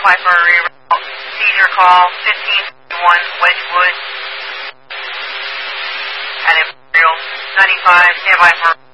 by for a reroute. Seizure call 1551 Wedgewood. At Imperial 95, stand by for